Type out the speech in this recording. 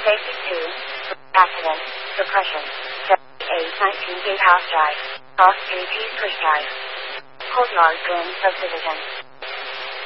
Safety 2. Accident. Suppression. A19 Gatehouse Drive. Cross 3Ps Push Drive. Courtyard Green Subdivision.